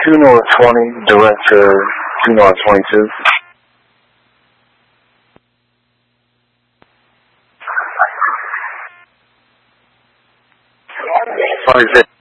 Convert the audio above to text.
2 North 20, direct to 2 North 22. What is it?